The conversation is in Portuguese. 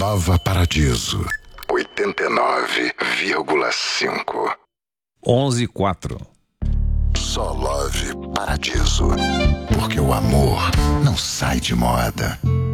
Nova Paradiso 89,5. 11:04. Só Love Paradiso, porque o amor não sai de moda.